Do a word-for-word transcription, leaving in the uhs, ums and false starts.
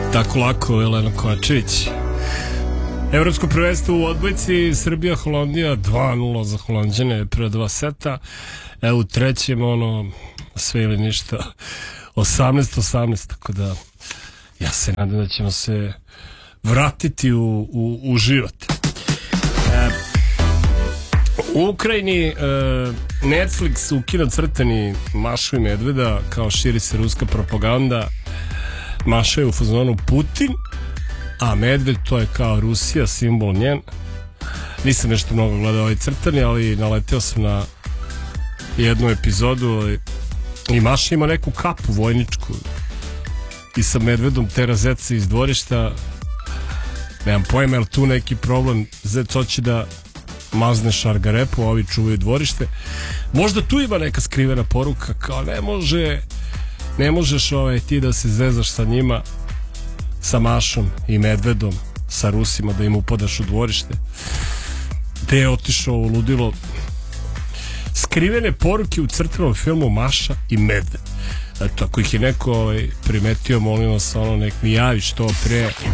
Tako lako, Elena Kovačević. Evropsko prvenstvo u odbojci, Srbija, Holandija, dva nula za Holanđane, prva dva seta. Evo u trećem, ono, sve ili ništa, osamnaest osamnaest, tako da ja se nadam da ćemo se vratiti u, u, u život. E, u Ukrajini e, Netflix ukida crtani Mašu i Medveda, kao širi se ruska propaganda. Maša je u fazonu Putin, a Medved to je kao Rusija, simbol njen. Nisam nešto mnogo gledao ovaj crtani, ali naleteo sam na jednu epizodu i Maša ima neku kapu vojničku i sa Medvedom tera zeca iz dvorišta. Nemam pojma, je li tu neki problem? Zec hoće da mazne šargarepu, a ovi čuvaju dvorište. Možda tu ima neka skrivena poruka, kao ne može ne možeš ovaj, ti da se zezaš sa njima, sa Mašom i Medvedom, sa Rusima, da im upadaš u dvorište. Te je otišao u ludilo. Skrivene poruke u crtanom filmu Maša i Medved. Eto, ako ih je neko ovaj, primetio, molim vas, ono, nek mi javi što pre.